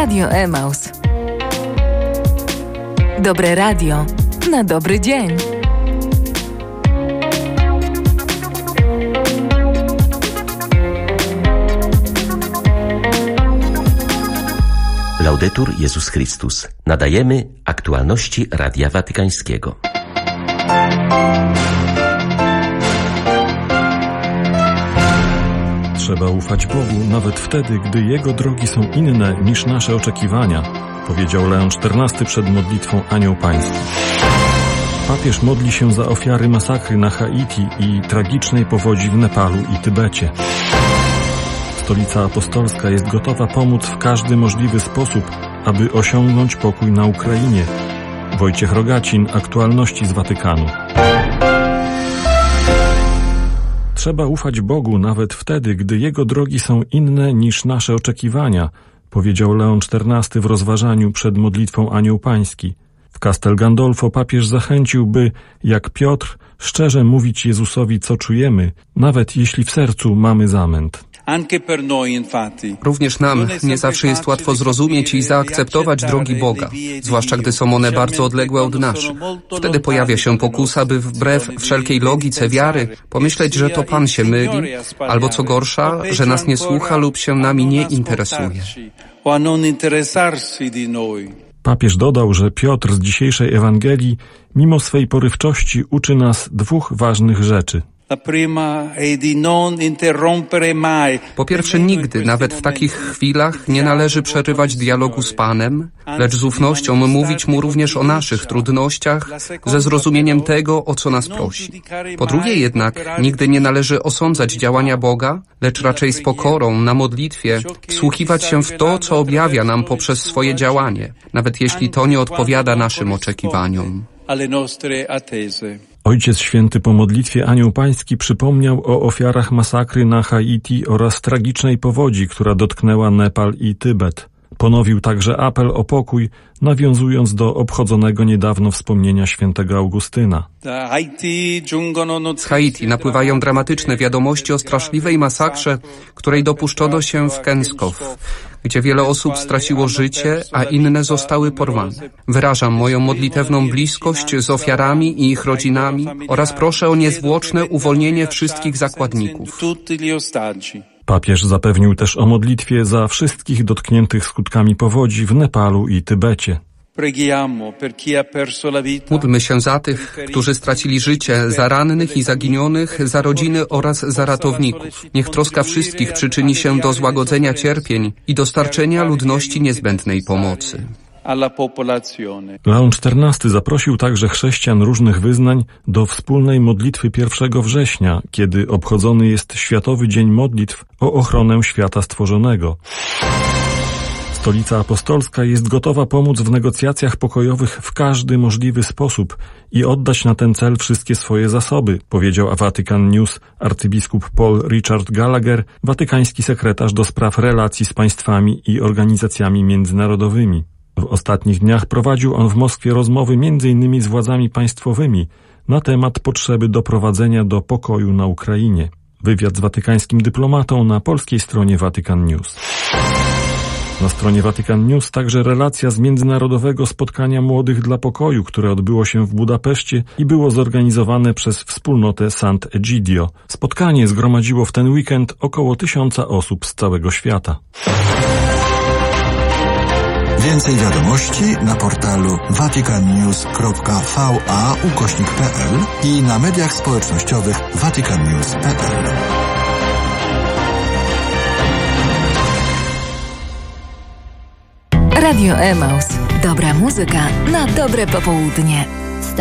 Radio Emaus. Dobre radio na dobry dzień. Laudetur Jezus Chrystus. Nadajemy aktualności Radia Watykańskiego. Trzeba ufać Bogu nawet wtedy, gdy Jego drogi są inne niż nasze oczekiwania, powiedział Leon XIV przed modlitwą Anioł Pański. Papież modli się za ofiary masakry na Haiti i tragicznej powodzi w Nepalu i Tybecie. Stolica Apostolska jest gotowa pomóc w każdy możliwy sposób, aby osiągnąć pokój na Ukrainie. Wojciech Rogacin, aktualności z Watykanu. Trzeba ufać Bogu nawet wtedy, gdy Jego drogi są inne niż nasze oczekiwania, powiedział Leon XIV w rozważaniu przed modlitwą Anioł Pański. W Castel Gandolfo papież zachęcił, by, jak Piotr, szczerze mówić Jezusowi, co czujemy, nawet jeśli w sercu mamy zamęt. Również nam nie zawsze jest łatwo zrozumieć i zaakceptować drogi Boga, zwłaszcza gdy są one bardzo odległe od naszych. Wtedy pojawia się pokusa, by wbrew wszelkiej logice wiary pomyśleć, że to Pan się myli, albo co gorsza, że nas nie słucha lub się nami nie interesuje. Papież dodał, że Piotr z dzisiejszej Ewangelii, mimo swej porywczości, uczy nas dwóch ważnych rzeczy. Po pierwsze, nigdy, nawet w takich chwilach, nie należy przerywać dialogu z Panem, lecz z ufnością mówić Mu również o naszych trudnościach, ze zrozumieniem tego, o co nas prosi. Po drugie jednak, nigdy nie należy osądzać działania Boga, lecz raczej z pokorą, na modlitwie, wsłuchiwać się w to, co objawia nam poprzez swoje działanie, nawet jeśli to nie odpowiada naszym oczekiwaniom. Ojciec Święty po modlitwie Anioł Pański przypomniał o ofiarach masakry na Haiti oraz tragicznej powodzi, która dotknęła Nepal i Tybet. Ponowił także apel o pokój, nawiązując do obchodzonego niedawno wspomnienia świętego Augustyna. Z Haiti napływają dramatyczne wiadomości o straszliwej masakrze, której dopuszczono się w Kenskow, gdzie wiele osób straciło życie, a inne zostały porwane. Wyrażam moją modlitewną bliskość z ofiarami i ich rodzinami oraz proszę o niezwłoczne uwolnienie wszystkich zakładników. Papież zapewnił też o modlitwie za wszystkich dotkniętych skutkami powodzi w Nepalu i Tybecie. Módlmy się za tych, którzy stracili życie, za rannych i zaginionych, za rodziny oraz za ratowników. Niech troska wszystkich przyczyni się do złagodzenia cierpień i dostarczenia ludności niezbędnej pomocy. Leon XIV zaprosił także chrześcijan różnych wyznań do wspólnej modlitwy 1 września, kiedy obchodzony jest Światowy Dzień Modlitw o ochronę świata stworzonego. Stolica Apostolska jest gotowa pomóc w negocjacjach pokojowych w każdy możliwy sposób i oddać na ten cel wszystkie swoje zasoby, powiedział Vatican News arcybiskup Paul Richard Gallagher, watykański sekretarz do spraw relacji z państwami i organizacjami międzynarodowymi. W ostatnich dniach prowadził on w Moskwie rozmowy m.in. z władzami państwowymi na temat potrzeby doprowadzenia do pokoju na Ukrainie. Wywiad z watykańskim dyplomatą na polskiej stronie Vatican News. Na stronie Vatican News także relacja z międzynarodowego spotkania młodych dla pokoju, które odbyło się w Budapeszcie i było zorganizowane przez wspólnotę Sant'Egidio. Spotkanie zgromadziło w ten weekend około 1000 osób z całego świata. Więcej wiadomości na portalu vaticannews.va/pl i na mediach społecznościowych vaticannews.pl. Radio Emaus. Dobra muzyka na dobre popołudnie.